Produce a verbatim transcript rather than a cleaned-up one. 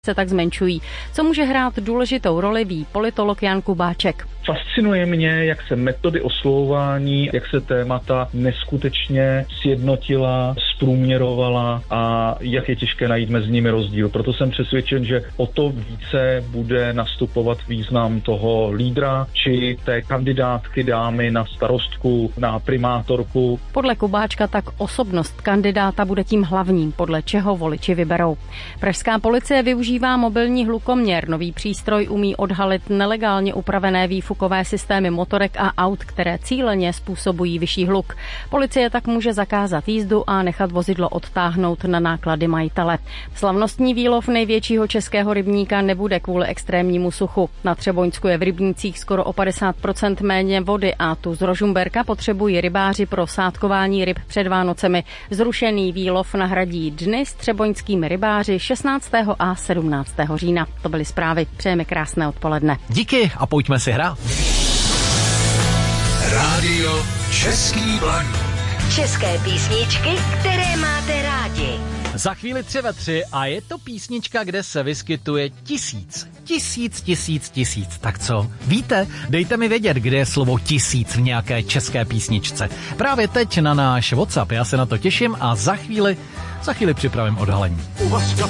se tak zmenšují. Co může hrát důležitou roli, ví politolog Jan Kubáček. Fascinuje mě, jak se metody oslovování, jak se témata neskutečně sjednotila, zprůměrovala a jak je těžké najít mezi nimi rozdíl. Proto jsem přesvědčen, že o to více bude nastupovat význam toho lídra či té kandidátky dámy na starostku, na primátorku. Podle Kubáčka tak osobnost kandidáta bude tím hlavním, podle čeho voliči vyberou. Pražská policie využívá mobilní hlukoměr. Nový přístroj umí odhalit nelegálně upravené výfukové systémy motorek a aut, které cíleně způsobují vyšší hluk. Policie tak může zakázat jízdu a nechat vozidlo odtáhnout na náklady majitele. Slavnostní výlov největšího českého rybníka nebude kvůli extrémnímu suchu. Na Třeboňsku je v rybnících skoro o padesát procent méně vody a tu z Rožumberka potřebují rybáři pro sádkování ryb před Vánocemi. Zrušený výlov nahradí dny s třeboňskými rybáři šestnáctého a sedmnáctého října. To byly zprávy. Přejeme krásné odpoledne. Díky a pojďme si hrát. Rádio Český Blaník. České písničky, které máte rádi. Za chvíli tři ve tři a je to písnička, kde se vyskytuje tisíc. Tisíc, tisíc, tisíc. Tak co? Víte? Dejte mi vědět, kde je slovo tisíc v nějaké české písničce. Právě teď na náš WhatsApp, já se na to těším a za chvíli, za chvíli připravím odhalení.